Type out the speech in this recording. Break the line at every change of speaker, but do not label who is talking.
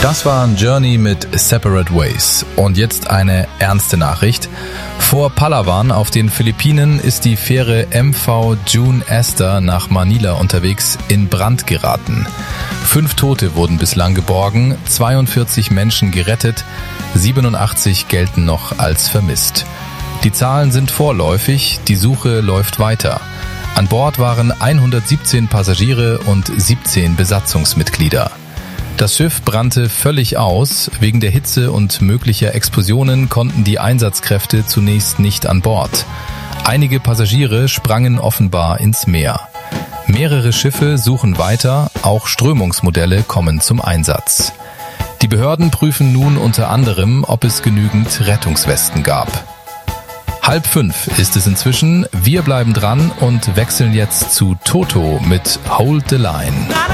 Das war Journey mit Separate Ways. Und jetzt eine ernste Nachricht. Vor Palawan auf den Philippinen ist die Fähre MV June Esther nach Manila unterwegs in Brand geraten. 5 Tote wurden bislang geborgen, 42 Menschen gerettet, 87 gelten noch als vermisst. Die Zahlen sind vorläufig, die Suche läuft weiter. An Bord waren 117 Passagiere und 17 Besatzungsmitglieder. Das Schiff brannte völlig aus. Wegen der Hitze und möglicher Explosionen konnten die Einsatzkräfte zunächst nicht an Bord. Einige Passagiere sprangen offenbar ins Meer. Mehrere Schiffe suchen weiter, auch Strömungsmodelle kommen zum Einsatz. Die Behörden prüfen nun unter anderem, ob es genügend Rettungswesten gab. 4:30 ist es inzwischen. Wir bleiben dran und wechseln jetzt zu Toto mit Hold the Line.